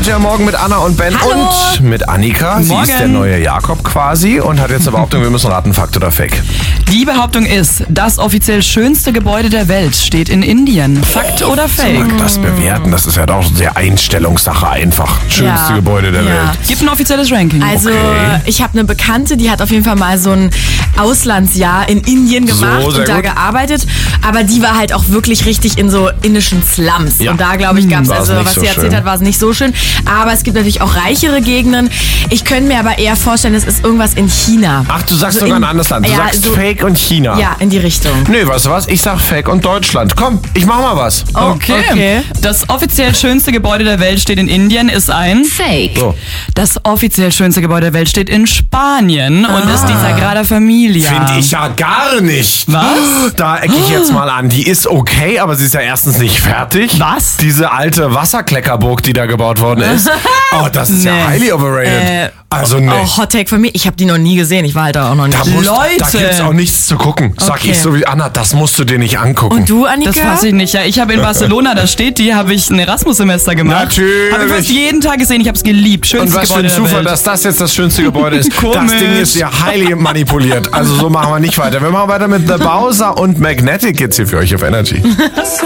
Energy am Morgen mit Anna und Ben. Hallo. Und mit Annika. Sie Morgen. ist der neue Jakob quasi und hat jetzt eine Behauptung, wir müssen raten, Fakt oder Fake. Die Behauptung ist, das offiziell schönste Gebäude der Welt steht in Indien. Fakt oder Soll Fake? man das bewerten? Das ist ja doch sehr Einstellungssache einfach. Schönste Ja. Gebäude der Ja. Welt. Gibt ein offizielles Ranking. Also Okay. ich habe eine Bekannte, die hat auf jeden Fall mal so ein Auslandsjahr in Indien gemacht So, sehr und da gut. gearbeitet. Aber die war halt auch wirklich richtig in so indischen Slums. Ja. Und da, glaube ich, gab es, War's also nicht was so sie erzählt schön. hat, war es nicht so schön. Aber es gibt natürlich auch reichere Gegenden. Ich könnte mir aber eher vorstellen, es ist irgendwas in China. Ach, du sagst So sogar in- ein anderes Land. Du ja, sagst so- Fake und China. Ja, in die Richtung. Nee, weißt du was? Ich sag Fake und Deutschland. Komm, ich mach mal was. Okay. Das offiziell schönste Gebäude der Welt steht in Indien, ist ein Fake. So. Das offiziell schönste Gebäude der Welt steht in Spanien und ist die Sagrada Familia. Finde ich ja gar nicht. Was? Da ecke ich jetzt mal an. Die ist okay, aber sie ist ja erstens nicht fertig. Was? Diese alte Wasserkleckerburg, die da gebaut worden ist. Oh, das ist ja Nee. highly overrated. Also nee. Auch Hot Take von mir. Ich habe die noch nie gesehen. Ich war halt da auch noch nicht. Da gibt's auch nichts zu gucken. Sag Okay. ich so wie Anna, das musst du dir nicht angucken. Und du, Annika? Das weiß ich nicht. Ja, ich habe in Barcelona, da steht die, habe ich ein Erasmus-Semester gemacht. Natürlich. Habe ich fast jeden Tag gesehen. Ich habe es geliebt. Und Schönstes was für ein Gebäude der Zufall, Welt. dass das jetzt das schönste Gebäude ist. Das Komisch. Ding ist ja highly manipuliert. Also so machen wir nicht weiter. Wir machen weiter mit The Bowser und Magnetic jetzt hier für euch auf Energy.